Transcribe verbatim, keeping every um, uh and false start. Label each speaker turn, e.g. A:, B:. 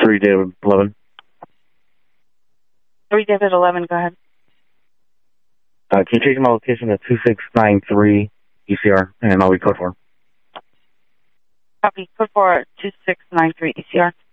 A: three David eleven.
B: three David eleven, go ahead.
A: Uh, can you change my location to two six nine three E C R, and I'll be code four.
B: Copy, code four, two six nine three E C R.